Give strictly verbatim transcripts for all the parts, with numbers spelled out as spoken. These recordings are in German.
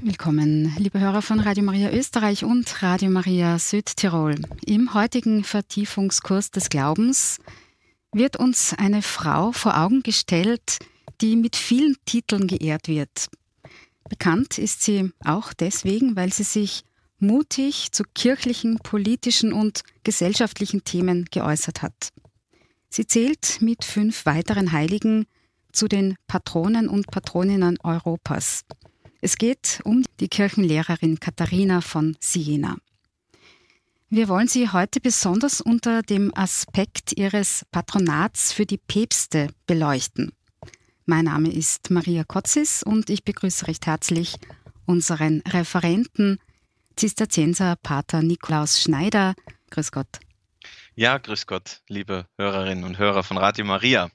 Willkommen, liebe Hörer von Radio Maria Österreich und Radio Maria Südtirol. Im heutigen Vertiefungskurs des Glaubens wird uns eine Frau vor Augen gestellt, die mit vielen Titeln geehrt wird. Bekannt ist sie auch deswegen, weil sie sich mutig zu kirchlichen, politischen und gesellschaftlichen Themen geäußert hat. Sie zählt mit fünf weiteren Heiligen zu den Patronen und Patroninnen Europas. Es geht um die Kirchenlehrerin Katharina von Siena. Wir wollen sie heute besonders unter dem Aspekt ihres Patronats für die Päpste beleuchten. Mein Name ist Maria Kotzis und ich begrüße recht herzlich unseren Referenten, Zisterzienser Pater Nikolaus Schneider. Grüß Gott. Ja, grüß Gott, liebe Hörerinnen und Hörer von Radio Maria.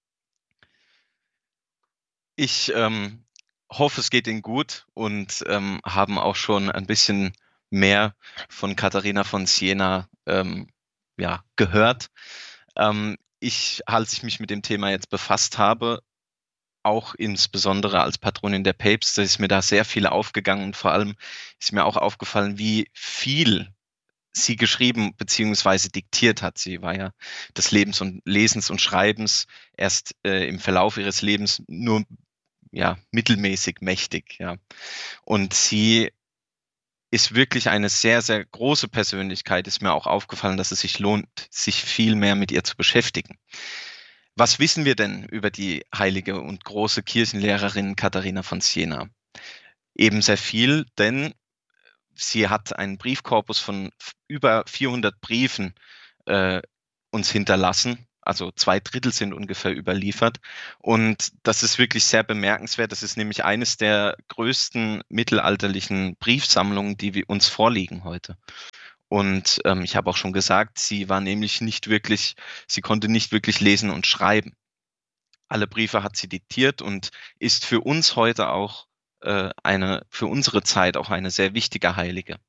Ich ähm, hoffe, es geht Ihnen gut und ähm, haben auch schon ein bisschen mehr von Katharina von Siena ähm, ja, gehört. Ähm, ich, als ich mich mit dem Thema jetzt befasst habe, auch insbesondere als Patronin der Päpste, ist mir da sehr viel aufgegangen und vor allem ist mir auch aufgefallen, wie viel sie geschrieben bzw. diktiert hat. Sie war ja des Lebens und Lesens und Schreibens erst äh, im Verlauf ihres Lebens nur ja, mittelmäßig mächtig. Ja. Und sie ist wirklich eine sehr, sehr große Persönlichkeit. Ist mir auch aufgefallen, dass es sich lohnt, sich viel mehr mit ihr zu beschäftigen. Was wissen wir denn über die heilige und große Kirchenlehrerin Katharina von Siena? Eben sehr viel, denn sie hat einen Briefkorpus von über vierhundert Briefen äh, uns hinterlassen. Also zwei Drittel sind ungefähr überliefert. Und das ist wirklich sehr bemerkenswert. Das ist nämlich eines der größten mittelalterlichen Briefsammlungen, die wir uns vorliegen heute. Und ähm, ich habe auch schon gesagt, sie war nämlich nicht wirklich, sie konnte nicht wirklich lesen und schreiben. Alle Briefe hat sie diktiert und ist für uns heute auch äh, eine, für unsere Zeit auch eine sehr wichtige Heilige.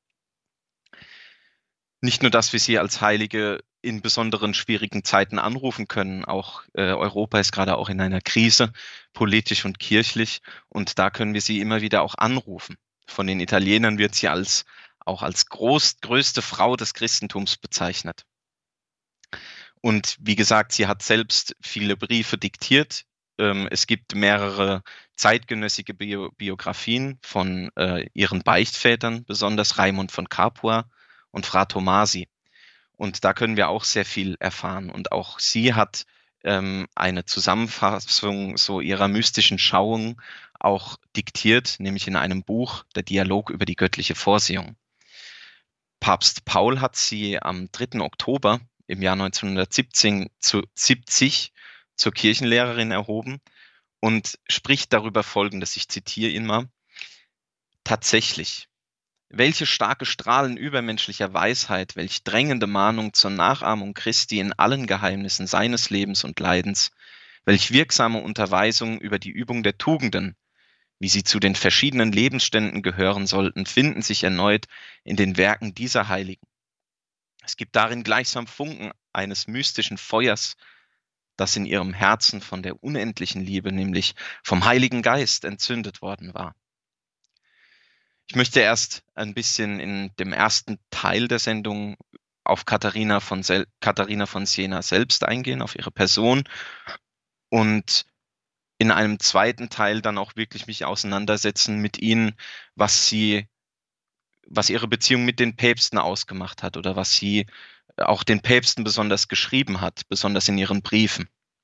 Nicht nur, dass wir sie als Heilige in besonderen schwierigen Zeiten anrufen können, auch äh, Europa ist gerade auch in einer Krise, politisch und kirchlich, und da können wir sie immer wieder auch anrufen. Von den Italienern wird sie als auch als groß, größte Frau des Christentums bezeichnet. Und wie gesagt, sie hat selbst viele Briefe diktiert. Ähm, es gibt mehrere zeitgenössige Bio- Biografien von äh, ihren Beichtvätern, besonders Raimund von Capua und Fra Tomasi. Und da können wir auch sehr viel erfahren. Und auch sie hat ähm, eine Zusammenfassung so ihrer mystischen Schauung auch diktiert, nämlich in einem Buch, der Dialog über die göttliche Vorsehung. Papst Paul hat sie am dritten Oktober im Jahr neunzehnhundertsiebzig zu, siebzig zur Kirchenlehrerin erhoben und spricht darüber Folgendes, ich zitiere ihn mal: Tatsächlich, welche starke Strahlen übermenschlicher Weisheit, welch drängende Mahnung zur Nachahmung Christi in allen Geheimnissen seines Lebens und Leidens, welch wirksame Unterweisung über die Übung der Tugenden, wie sie zu den verschiedenen Lebensständen gehören sollten, finden sich erneut in den Werken dieser Heiligen. Es gibt darin gleichsam Funken eines mystischen Feuers, das in ihrem Herzen von der unendlichen Liebe, nämlich vom Heiligen Geist, entzündet worden war. Ich möchte erst ein bisschen in dem ersten Teil der Sendung auf Katharina von, Sel- Katharina von Siena selbst eingehen, auf ihre Person, und in einem zweiten Teil dann auch wirklich mich auseinandersetzen mit ihnen, was sie, was ihre Beziehung mit den Päpsten ausgemacht hat oder was sie auch den Päpsten besonders geschrieben hat, besonders in ihren Briefen.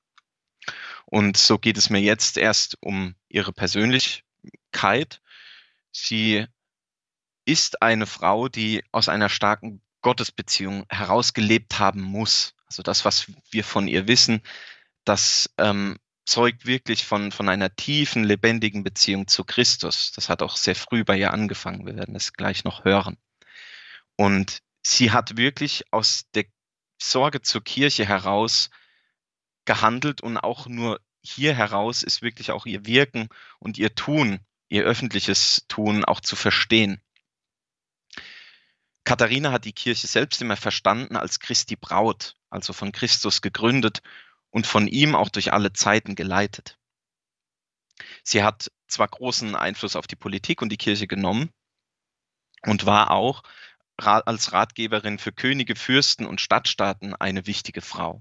Und so geht es mir jetzt erst um ihre Persönlichkeit. Sie ist eine Frau, die aus einer starken Gottesbeziehung herausgelebt haben muss. Also das, was wir von ihr wissen, das ähm, zeugt wirklich von, von einer tiefen, lebendigen Beziehung zu Christus. Das hat auch sehr früh bei ihr angefangen. Wir werden es gleich noch hören. Und sie hat wirklich aus der Sorge zur Kirche heraus gehandelt, und auch nur hier heraus ist wirklich auch ihr Wirken und ihr Tun, ihr öffentliches Tun auch zu verstehen. Katharina hat die Kirche selbst immer verstanden als Christi Braut, also von Christus gegründet und von ihm auch durch alle Zeiten geleitet. Sie hat zwar großen Einfluss auf die Politik und die Kirche genommen und war auch ra- als Ratgeberin für Könige, Fürsten und Stadtstaaten eine wichtige Frau.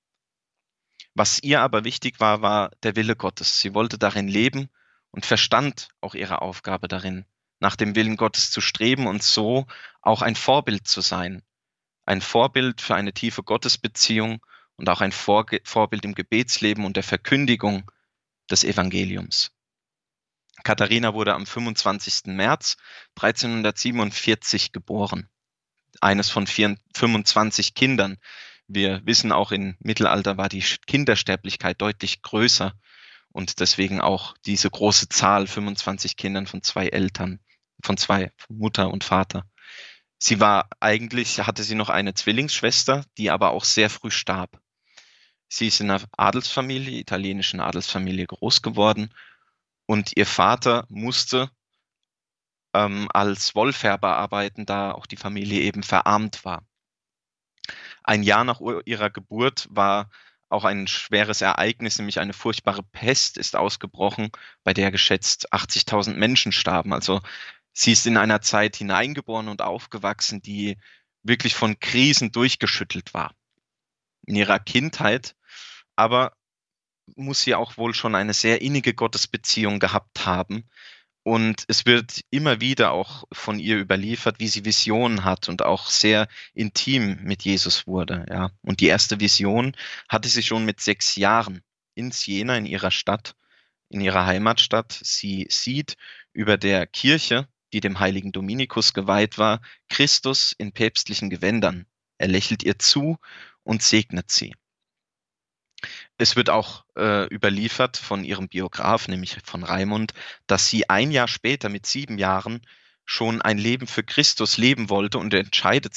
Was ihr aber wichtig war, war der Wille Gottes. Sie wollte darin leben und verstand auch ihre Aufgabe darin, nach dem Willen Gottes zu streben und so auch ein Vorbild zu sein. Ein Vorbild für eine tiefe Gottesbeziehung und auch ein Vorge- Vorbild im Gebetsleben und der Verkündigung des Evangeliums. Katharina wurde am fünfundzwanzigsten März dreizehnhundertsiebenundvierzig geboren. Eines von vier, fünfundzwanzig Kindern. Wir wissen auch, im Mittelalter war die Kindersterblichkeit deutlich größer und deswegen auch diese große Zahl, fünfundzwanzig Kindern von zwei Eltern, von zwei, von Mutter und Vater. Sie war eigentlich, hatte sie noch eine Zwillingsschwester, die aber auch sehr früh starb. Sie ist in einer Adelsfamilie, italienischen Adelsfamilie groß geworden und ihr Vater musste ähm, als Wollfärber arbeiten, da auch die Familie eben verarmt war. Ein Jahr nach ihrer Geburt war auch ein schweres Ereignis, nämlich eine furchtbare Pest ist ausgebrochen, bei der geschätzt achtzigtausend Menschen starben. Also sie ist in einer Zeit hineingeboren und aufgewachsen, die wirklich von Krisen durchgeschüttelt war. In ihrer Kindheit aber muss sie auch wohl schon eine sehr innige Gottesbeziehung gehabt haben. Und es wird immer wieder auch von ihr überliefert, wie sie Visionen hat und auch sehr intim mit Jesus wurde. Ja. Und die erste Vision hatte sie schon mit sechs Jahren in Siena, in ihrer Stadt, in ihrer Heimatstadt. Sie sieht über der Kirche, die dem heiligen Dominikus geweiht war, Christus in päpstlichen Gewändern. Er lächelt ihr zu und segnet sie. Es wird auch äh, überliefert von ihrem Biograf, nämlich von Raimund, dass sie ein Jahr später mit sieben Jahren schon ein Leben für Christus leben wollte und entscheidet